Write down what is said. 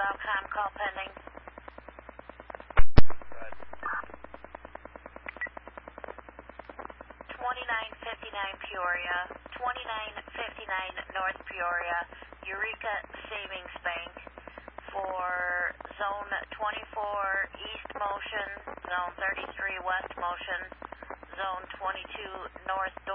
outcome call pending. 2959 Peoria, 2959 North Peoria, Eureka Savings Bank for Zone 24 East Motion, Zone 33 West Motion, Zone 22 North